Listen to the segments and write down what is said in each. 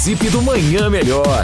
Zip do Manhã Melhor.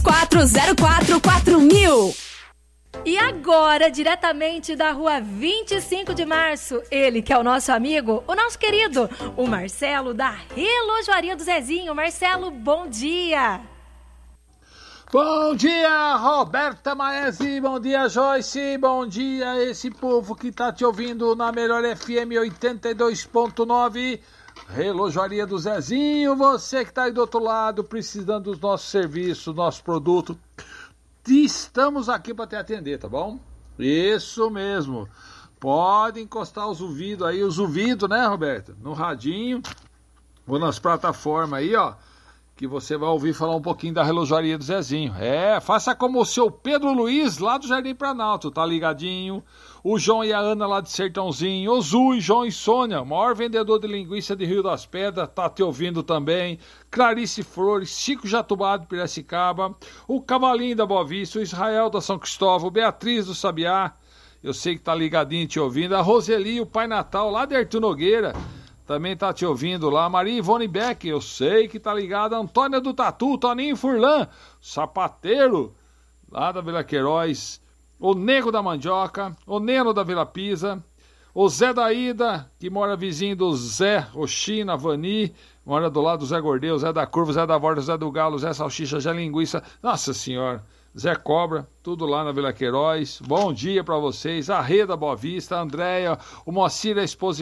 34044000. E agora, diretamente da rua 25 de março, ele que é o nosso amigo, o nosso querido, o Marcelo da Relojoaria do Zezinho. Marcelo, bom dia! Bom dia, Roberta Maesi, bom dia, Joyce, bom dia esse povo que tá te ouvindo na Melhor FM 82.9, Relojoaria do Zezinho, você que tá aí do outro lado precisando dos nossos serviços, nosso produto, estamos aqui para te atender, tá bom? Isso mesmo, pode encostar os ouvidos aí, né, Roberta? No radinho ou nas plataformas aí, ó, que você vai ouvir falar um pouquinho da Relojoaria do Zezinho. Faça como o seu Pedro Luiz, lá do Jardim Planalto, tá ligadinho? O João e a Ana lá de Sertãozinho, o Zui, João e Sônia, o maior vendedor de linguiça de Rio das Pedras, tá te ouvindo também. Clarice Flores, Chico Jatubá de Piracicaba, o Cavalinho da Boa Vista, o Israel da São Cristóvão, Beatriz do Sabiá, eu sei que tá ligadinho te ouvindo. A Roseli, o Pai Natal, lá de Artur Nogueira, também tá te ouvindo lá. Maria Ivone Beck, eu sei que tá ligada. Antônia do Tatu, Toninho Furlan, sapateiro, lá da Vila Queiroz. O Nego da Mandioca, o Neno da Vila Pisa, o Zé da Ida, que mora vizinho do Zé Oxina, Vani, mora do lado do Zé Gordeu, Zé da Curva, Zé da Vorta, Zé do Galo, Zé Salsicha, Zé Linguiça, nossa senhora, Zé Cobra, tudo lá na Vila Queiroz. Bom dia pra vocês. A Rê da Boa Vista, a Andréia, o Moacir, a esposa